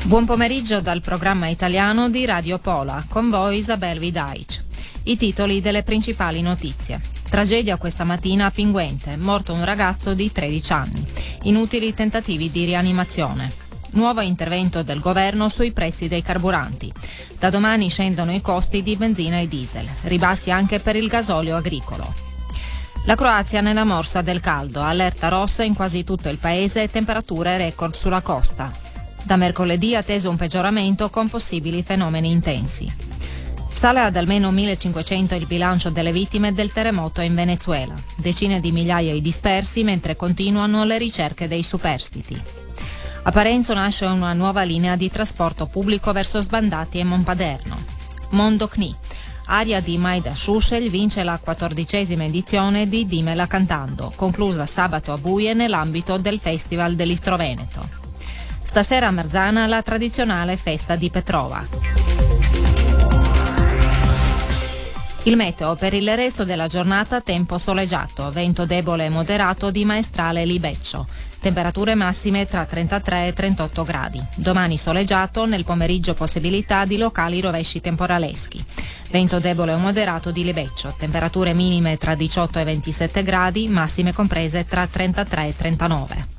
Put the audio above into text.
Buon pomeriggio dal programma italiano di Radio Pola, con voi Isabel Vidaic. I titoli delle principali notizie. Tragedia questa mattina a Pinguente, morto un ragazzo di 13 anni. Inutili tentativi di rianimazione. Nuovo intervento del governo sui prezzi dei carburanti. Da domani scendono i costi di benzina e diesel, ribassi anche per il gasolio agricolo. La Croazia nella morsa del caldo, allerta rossa in quasi tutto il paese e temperature record sulla costa. Da mercoledì atteso un peggioramento con possibili fenomeni intensi. Sale ad almeno 1.500 il bilancio delle vittime del terremoto in Venezuela. Decine di migliaia i dispersi mentre continuano le ricerche dei superstiti. A Parenzo nasce una nuova linea di trasporto pubblico verso Sbandati e Monpaderno. Mondo CNI. Aria di Maida Schuschel vince la 14ª edizione di Dimela Cantando, conclusa sabato a Buie nell'ambito del Festival dell'Istro Veneto. Stasera a Marzana la tradizionale festa di Petrova. Il meteo: per il resto della giornata tempo soleggiato, vento debole e moderato di maestrale libeccio. Temperature massime tra 33 e 38 gradi. Domani soleggiato, nel pomeriggio possibilità di locali rovesci temporaleschi. Vento debole o moderato di libeccio. Temperature minime tra 18 e 27 gradi, massime comprese tra 33 e 39.